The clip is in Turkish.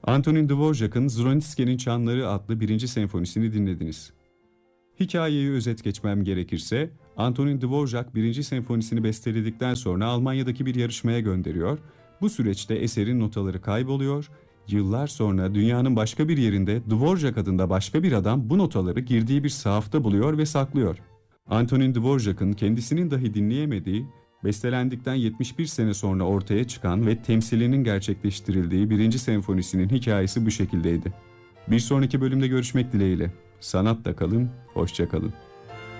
Antonin Dvorak'ın Zronitsky'nin Çanları adlı birinci senfonisini dinlediniz. Hikayeyi özet geçmem gerekirse, Antonin Dvorak birinci senfonisini besteledikten sonra Almanya'daki bir yarışmaya gönderiyor. Bu süreçte eserin notaları kayboluyor. Yıllar sonra dünyanın başka bir yerinde Dvorak adında başka bir adam bu notaları girdiği bir sahafta buluyor ve saklıyor. Antonin Dvorak'ın kendisinin dahi dinleyemediği, bestelendikten 71 sene sonra ortaya çıkan ve temsilinin gerçekleştirildiği birinci senfonisinin hikayesi bu şekildeydi. Bir sonraki bölümde görüşmek dileğiyle. Sanatla kalın, hoşça kalın.